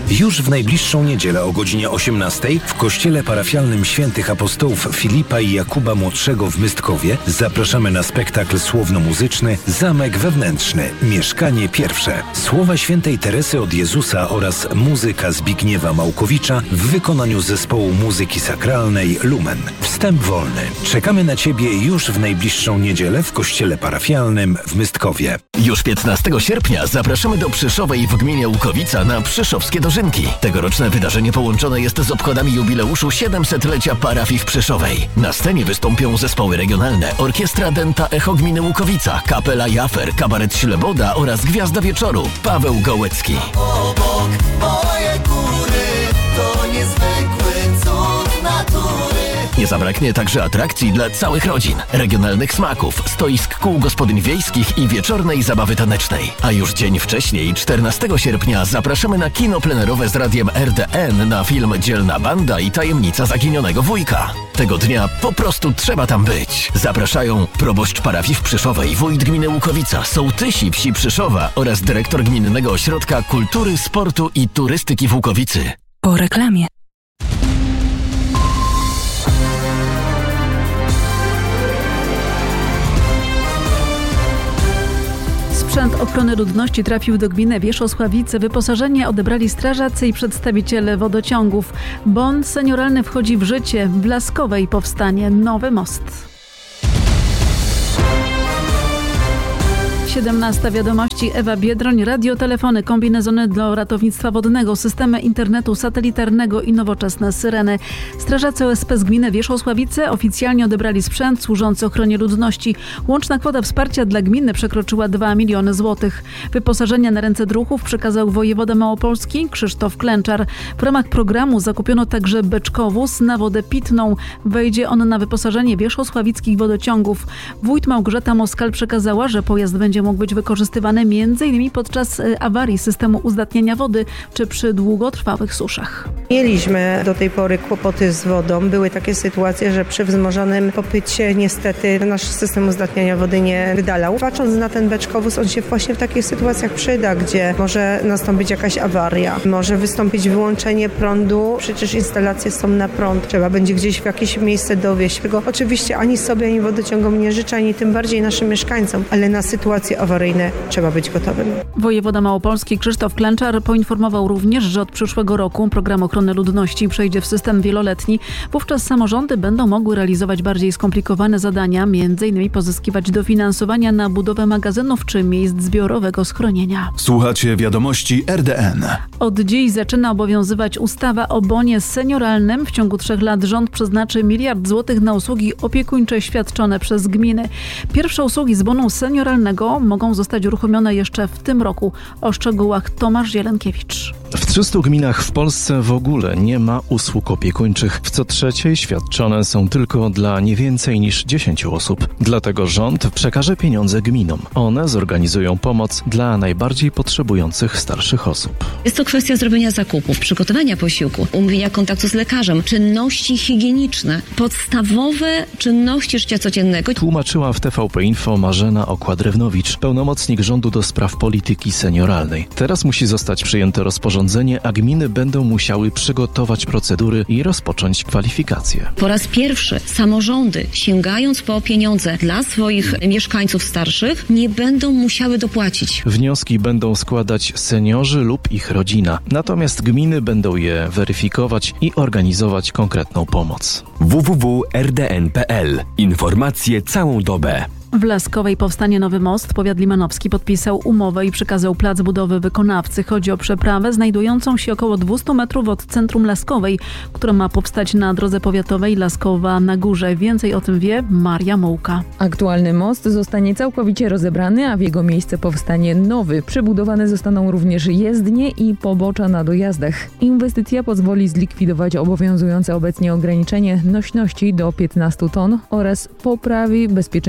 Już w najbliższą niedzielę o godzinie 18 w kościele parafialnym Świętych Apostołów Filipa i Jakuba Młodszego w Mystkowie zapraszamy na spektakl słowno-muzyczny Zamek Wewnętrzny – Mieszkanie Pierwsze. Słowa świętej Teresy od Jezusa oraz muzyka Zbigniewa Małkowicza w wykonaniu zespołu muzyki sakralnej Lumen. Wstęp wolny. Czekamy na Ciebie już w najbliższą niedzielę w kościele parafialnym w Mystkowie. Już 15 sierpnia zapraszamy do Przyszowej w gminie Łukowica na Przyszowskie Dożynki. Tegoroczne wydarzenie połączone jest z obchodami jubileuszu 700-lecia parafii w Przyszowej. Na scenie wystąpią zespoły regionalne, Orkiestra Denta Echo Gminy Łukowica, Kapela Jafer, Kabaret Śleboda oraz Gwiazda Wieczoru Paweł Gołecki. Obok moje góry to niezwykły cud natury. Nie zabraknie także atrakcji dla całych rodzin, regionalnych smaków, stoisk kół gospodyń wiejskich i wieczornej zabawy tanecznej. A już dzień wcześniej, 14 sierpnia, zapraszamy na kino plenerowe z radiem RDN na film Dzielna Banda i Tajemnica Zaginionego Wujka. Tego dnia po prostu trzeba tam być. Zapraszają proboszcz parafii w Przyszowej, wójt gminy Łukowica, sołtysi wsi Przyszowa oraz dyrektor Gminnego Ośrodka Kultury, Sportu i Turystyki w Łukowicy. Po reklamie. Sprzęt ochrony ludności trafił do gminy Wierzchosławice. Wyposażenie odebrali strażacy i przedstawiciele wodociągów. Bon senioralny wchodzi w życie. W Laskowej powstanie nowy most. 17 wiadomości. Ewa Biedroń. Radiotelefony, kombinezony dla ratownictwa wodnego, systemy internetu satelitarnego i nowoczesne syreny. Strażacy OSP z gminy Wierzchosławice oficjalnie odebrali sprzęt służący ochronie ludności. Łączna kwota wsparcia dla gminy przekroczyła 2 miliony złotych. Wyposażenie na ręce druhów przekazał wojewoda małopolski Krzysztof Klęczar. W ramach programu zakupiono także beczkowóz na wodę pitną. Wejdzie on na wyposażenie wierzchosławickich wodociągów. Wójt Małgorzata Moskal przekazała, że pojazd będzie mógł być wykorzystywany m.in. podczas awarii systemu uzdatniania wody czy przy długotrwałych suszach. Mieliśmy do tej pory kłopoty z wodą. Były takie sytuacje, że przy wzmożonym popycie niestety nasz system uzdatniania wody nie wydalał. Patrząc na ten beczkowóz, on się właśnie w takich sytuacjach przyda, gdzie może nastąpić jakaś awaria, może wystąpić wyłączenie prądu. Przecież instalacje są na prąd. Trzeba będzie gdzieś w jakieś miejsce dowieźć. Tego oczywiście ani sobie, ani wodociągom nie życzę, ani tym bardziej naszym mieszkańcom, ale na sytuacje awaryjne trzeba być gotowym. Wojewoda małopolski Krzysztof Klęczar poinformował również, że od przyszłego roku program ochrony ludności przejdzie w system wieloletni. Wówczas samorządy będą mogły realizować bardziej skomplikowane zadania, m.in. pozyskiwać dofinansowania na budowę magazynów czy miejsc zbiorowego schronienia. Słuchacie wiadomości RDN. Od dziś zaczyna obowiązywać ustawa o bonie senioralnym. W ciągu 3 lat rząd przeznaczy 1 miliard złotych na usługi opiekuńcze świadczone przez gminy. Pierwsze usługi z bonu senioralnego mogą zostać uruchomione jeszcze w tym roku. O szczegółach Tomasz Jelenkiewicz. W 300 gminach w Polsce w ogóle nie ma usług opiekuńczych. W co trzeciej świadczone są tylko dla nie więcej niż 10 osób. Dlatego rząd przekaże pieniądze gminom. One zorganizują pomoc dla najbardziej potrzebujących starszych osób. Jest to kwestia zrobienia zakupów, przygotowania posiłku, umówienia kontaktu z lekarzem, czynności higieniczne, podstawowe czynności życia codziennego. Tłumaczyła w TVP Info Marzena Okła-Drewnowicz, pełnomocnik rządu do spraw polityki senioralnej. Teraz musi zostać przyjęte rozporządzenie, a gminy będą musiały przygotować procedury i rozpocząć kwalifikacje. Po raz pierwszy samorządy, sięgając po pieniądze dla swoich mieszkańców starszych, nie będą musiały dopłacić. Wnioski będą składać seniorzy lub ich rodzina, natomiast gminy będą je weryfikować i organizować konkretną pomoc. www.rdn.pl. Informacje całą dobę. W Laskowej powstanie nowy most. Powiat limanowski podpisał umowę i przekazał plac budowy wykonawcy. Chodzi o przeprawę znajdującą się około 200 metrów od centrum Laskowej, która ma powstać na drodze powiatowej Laskowa na Górze. Więcej o tym wie Maria Mołka. Aktualny most zostanie całkowicie rozebrany, a w jego miejsce powstanie nowy. Przebudowane zostaną również jezdnie i pobocza na dojazdach. Inwestycja pozwoli zlikwidować obowiązujące obecnie ograniczenie nośności do 15 ton oraz poprawi bezpieczeństwo kierowców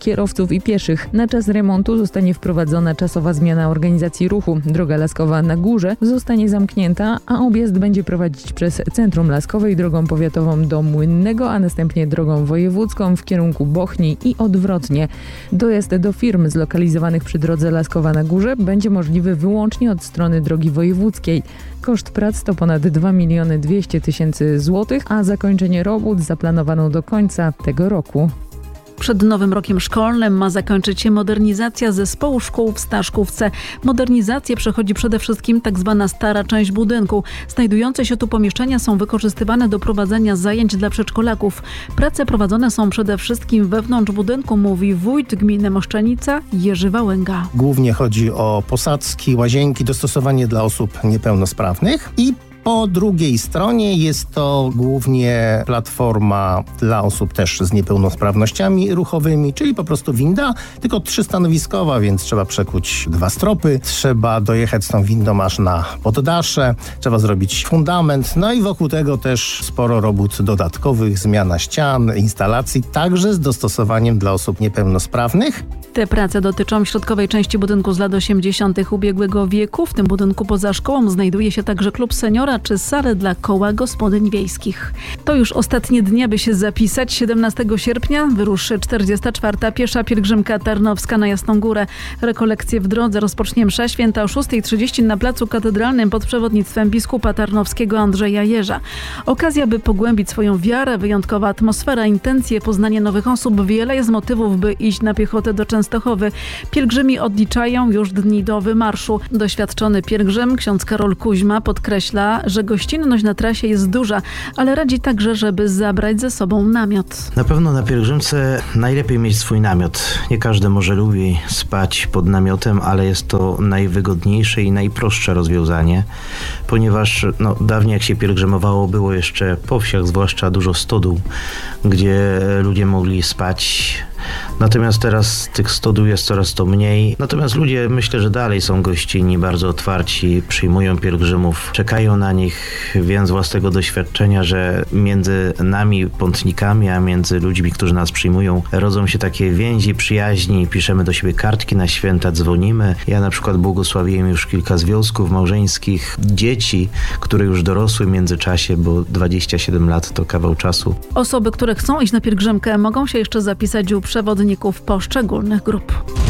kierowców i pieszych. Na czas remontu zostanie wprowadzona czasowa zmiana organizacji ruchu. Droga Laskowa na Górze zostanie zamknięta, a objazd będzie prowadzić przez centrum Laskowej drogą powiatową do Młynnego, a następnie drogą wojewódzką w kierunku Bochni i odwrotnie. Dojazd do firm zlokalizowanych przy drodze Laskowa na Górze będzie możliwy wyłącznie od strony drogi wojewódzkiej. Koszt prac to ponad 2 200 000 złotych, a zakończenie robót zaplanowano do końca tego roku. Przed nowym rokiem szkolnym ma zakończyć się modernizacja zespołu szkół w Staszkówce. Modernizację przechodzi przede wszystkim tzw. stara część budynku. Znajdujące się tu pomieszczenia są wykorzystywane do prowadzenia zajęć dla przedszkolaków. Prace prowadzone są przede wszystkim wewnątrz budynku, mówi wójt gminy Moszczenica Jerzy Wałęga. Głównie chodzi o posadzki, łazienki, dostosowanie dla osób niepełnosprawnych i po drugiej stronie jest to głównie platforma dla osób też z niepełnosprawnościami ruchowymi, czyli po prostu winda, tylko 3-stanowiskowa, więc trzeba przekuć 2 stropy, trzeba dojechać z tą windą aż na poddasze, trzeba zrobić fundament, no i wokół tego też sporo robót dodatkowych, zmiana ścian, instalacji, także z dostosowaniem dla osób niepełnosprawnych. Te prace dotyczą środkowej części budynku z lat 80. ubiegłego wieku. W tym budynku poza szkołą znajduje się także klub seniora czy salę dla koła gospodyń wiejskich. To już ostatnie dni, aby się zapisać. 17 sierpnia wyruszy 44. piesza pielgrzymka tarnowska na Jasną Górę. Rekolekcje w drodze rozpocznie msza święta o 6:30 na placu katedralnym pod przewodnictwem biskupa tarnowskiego Andrzeja Jerza. Okazja, by pogłębić swoją wiarę, wyjątkowa atmosfera, intencje, poznanie nowych osób. Wiele jest motywów, by iść na piechotę do Częstochowy. Pielgrzymi odliczają już dni do wymarszu. Doświadczony pielgrzym, ksiądz Karol Kuźma, podkreśla, że gościnność na trasie jest duża, ale radzi także, żeby zabrać ze sobą namiot. Na pewno na pielgrzymce najlepiej mieć swój namiot. Nie każdy może lubi spać pod namiotem, ale jest to najwygodniejsze i najprostsze rozwiązanie, ponieważ dawniej jak się pielgrzymowało, było jeszcze po wsiach zwłaszcza dużo stodół, gdzie ludzie mogli spać. Natomiast teraz tych stodół jest coraz to mniej. Natomiast ludzie, myślę, że dalej są gościnni, bardzo otwarci, przyjmują pielgrzymów, czekają na nich, wiem z własnego doświadczenia, że między nami, pątnikami, a między ludźmi, którzy nas przyjmują, rodzą się takie więzi, przyjaźni, piszemy do siebie kartki na święta, dzwonimy. Ja na przykład błogosławiłem już kilka związków małżeńskich, dzieci, które już dorosły w międzyczasie, bo 27 lat to kawał czasu. Osoby, które chcą iść na pielgrzymkę, mogą się jeszcze zapisać u przewodników poszczególnych grup.